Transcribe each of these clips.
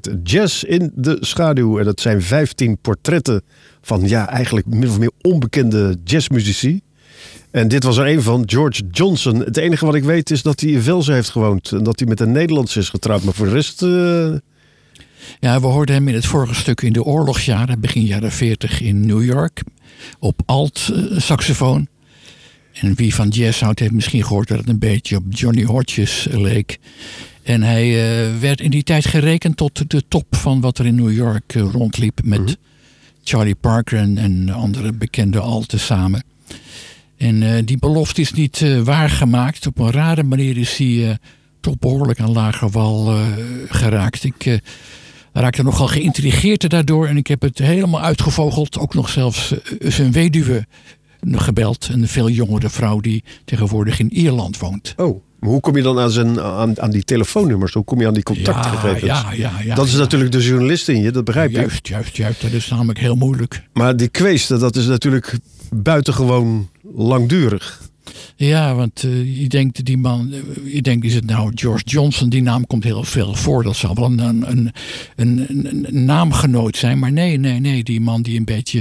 heet Jazz in de Schaduw. En dat zijn 15 portretten van eigenlijk min of meer onbekende jazzmuzici. En dit was er een van, George Johnson. Het enige wat ik weet is dat hij in Velzen heeft gewoond. En dat hij met een Nederlandse is getrouwd. Maar voor de rest... Ja, we hoorden hem in het vorige stuk in de oorlogsjaren, begin jaren 40 in New York. Op alt-saxofoon. En wie van jazz houdt heeft misschien gehoord dat het een beetje op Johnny Hodges leek. En hij werd in die tijd gerekend tot de top van wat er in New York rondliep. Met Charlie Parker en andere bekende alten samen. En die belofte is niet waargemaakt. Op een rare manier is hij toch behoorlijk aan lage wal geraakt. Ik raakte nogal geïntrigeerd daardoor. En ik heb het helemaal uitgevogeld. Ook nog zelfs zijn weduwe gebeld. Een veel jongere vrouw die tegenwoordig in Ierland woont. Oh, maar hoe kom je dan aan die telefoonnummers? Hoe kom je aan die contactgegevens? Ja. Dat is natuurlijk de journalist in je, dat begrijp je. Juist. Dat is namelijk heel moeilijk. Maar die kweesten, dat is natuurlijk buitengewoon langdurig. Ja, want je denkt, is het nou George Johnson? Die naam komt heel veel voor. Dat zal wel een naamgenoot zijn. Maar nee, die man die een beetje...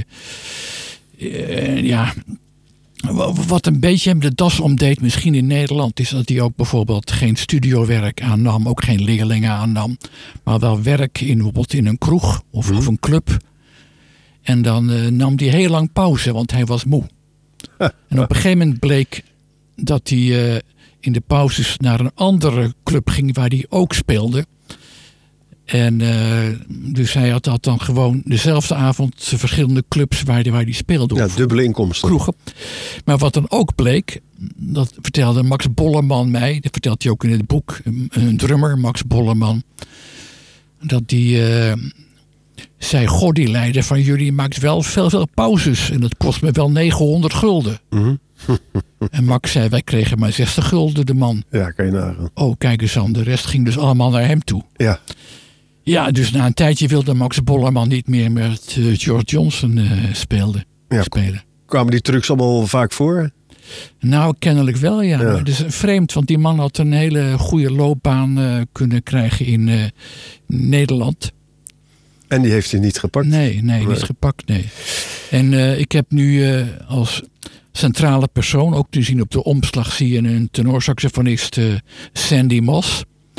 wat een beetje hem de das omdeed, misschien in Nederland, is dat hij ook bijvoorbeeld geen studiowerk aannam, ook geen leerlingen aannam, maar wel werk bijvoorbeeld in een kroeg of een club. En dan nam hij heel lang pauze, want hij was moe. En op een gegeven moment bleek dat hij in de pauzes naar een andere club ging waar hij ook speelde. En dus hij had dan gewoon dezelfde avond verschillende clubs waar hij speelde. Ja, dubbele inkomsten. Kroegen. Maar wat dan ook bleek, dat vertelde Max Bollerman mij, dat vertelt hij ook in het boek, een drummer, Max Bollerman, dat die zei, goh, die leider van jullie maakt wel veel pauzes en dat kost me wel 900 gulden. En Max zei, wij kregen maar 60 gulden, de man. Ja, kan je nagaan. Oh, kijk eens aan, de rest ging dus allemaal naar hem toe. Ja. Ja, dus na een tijdje wilde Max Bollerman niet meer met George Johnson spelen. Kwamen die trucs allemaal vaak voor? Nou, kennelijk wel, ja. Maar het is vreemd, want die man had een hele goede loopbaan kunnen krijgen in Nederland. En die heeft hij niet gepakt? Nee, niet gepakt, nee. En ik heb nu als centrale persoon, ook te zien op de omslag, zie je een tenorsaxofonist Sandy Moss.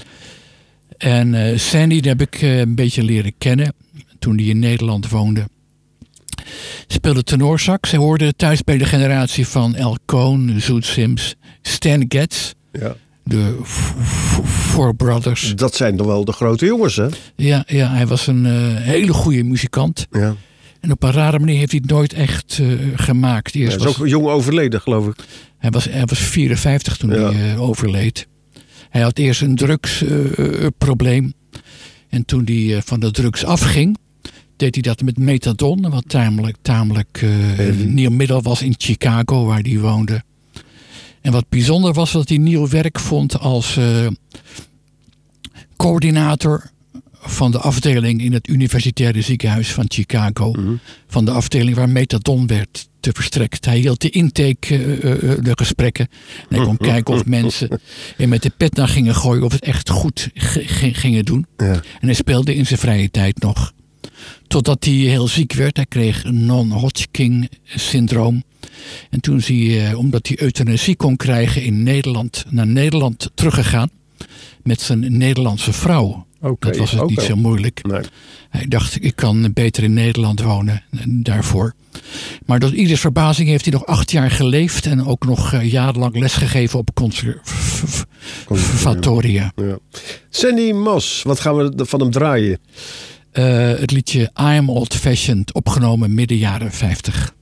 En Sandy, die heb ik een beetje leren kennen toen hij in Nederland woonde. Speelde tenorsax. Hij hoorde thuis bij de generatie van Al Cohn, Zoet Sims, Stan Getz. Ja. De Four Brothers. Dat zijn toch wel de grote jongens, hè? Ja, hij was een hele goede muzikant. Ja. En op een rare manier heeft hij het nooit echt gemaakt. Hij is ook jong overleden, geloof ik. Hij was 54 toen hij overleed. Hij had eerst een drugsprobleem. En toen hij van de drugs afging, deed hij dat met methadon. Wat tamelijk nieuw middel was in Chicago, waar hij woonde. En wat bijzonder was, dat hij nieuw werk vond als coördinator van de afdeling in het universitaire ziekenhuis van Chicago. Van de afdeling waar methadon werd te verstrekt. Hij hield de intake, de gesprekken. En hij kon kijken of mensen er met de pet naar gingen gooien, of het echt goed gingen doen. Ja. En hij speelde in zijn vrije tijd nog. Totdat hij heel ziek werd. Hij kreeg een non-Hodgkin syndroom. En toen is hij, omdat hij euthanasie kon krijgen in Nederland, naar Nederland teruggegaan. Met zijn Nederlandse vrouw. Okay, dat was het niet zo moeilijk. Nee. Hij dacht, ik kan beter in Nederland wonen daarvoor. Maar tot ieders verbazing heeft hij nog 8 jaar geleefd. En ook nog jarenlang lesgegeven op conservatoria. Ja. Sandy Moss, wat gaan we van hem draaien? Het liedje I'm Old Fashioned, opgenomen midden jaren 50.